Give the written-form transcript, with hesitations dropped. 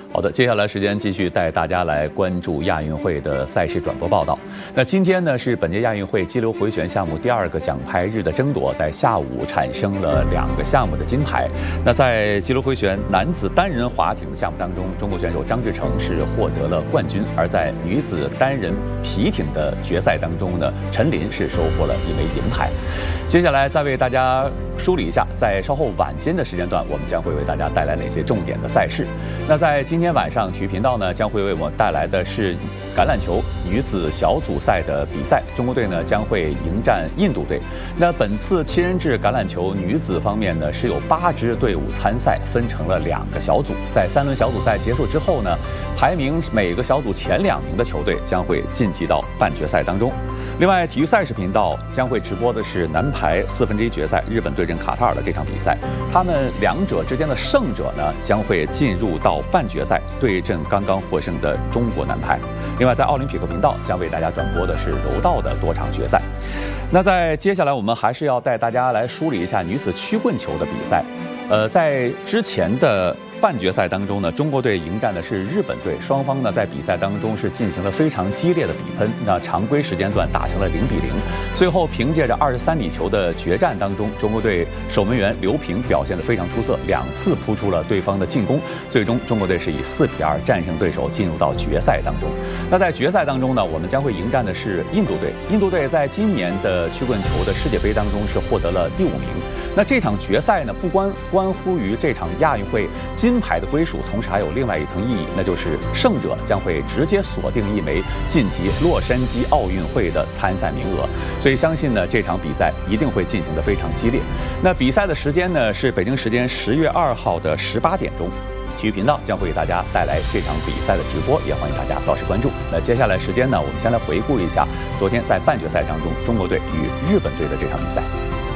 好的，接下来时间继续带大家来关注亚运会的赛事转播报道。那今天呢是本届亚运会激流回旋项目第2个奖牌日的争夺，在下午产生了2个项目的金牌。那在激流回旋男子单人划艇的项目当中，中国选手张志成是获得了冠军；而在女子单人皮艇的决赛当中呢，陈琳是收获了1枚银牌。接下来再为大家梳理一下，在稍后晚间的时间段，我们将会为大家带来哪些重点的赛事。那在今天晚上，体育频道呢将会为我们带来的是橄榄球女子小组赛的比赛，中国队呢将会迎战印度队。那本次7人制橄榄球女子方面呢，是有8支队伍参赛，分成了2个小组。在3轮小组赛结束之后呢，排名每个小组前2名的球队将会晋级到半决赛当中。另外，体育赛事频道将会直播的是男排1/4决赛，日本对阵卡塔尔的这场比赛。他们2者之间的胜者呢，将会进入到半决赛，对阵刚刚获胜的中国男排。另外，在奥林匹克频道将为大家转播的是柔道的多场决赛。那在接下来，我们还是要带大家来梳理一下女子曲棍球的比赛。在之前的半决赛当中呢，中国队迎战的是日本队，双方呢在比赛当中是进行了非常激烈的比喷，那常规时间段打成了0-0，最后凭借着23米球的决战当中，中国队守门员刘平表现得非常出色，2次扑出了对方的进攻，最终中国队是以4-2战胜对手，进入到决赛当中。那在决赛当中呢，我们将会迎战的是印度队。印度队在今年的曲棍球的世界杯当中是获得了第5名。那这场决赛呢，不关乎于这场亚运会金牌的归属，同时还有另外一层意义，那就是胜者将会直接锁定1枚晋级洛杉矶奥运会的参赛名额。所以相信呢，这场比赛一定会进行得非常激烈。那比赛的时间呢是北京时间10月2号的18点钟。体育频道将会给大家带来这场比赛的直播，也欢迎大家到时关注。那接下来时间呢，我们先来回顾一下昨天在半决赛当中中国队与日本队的这场比赛。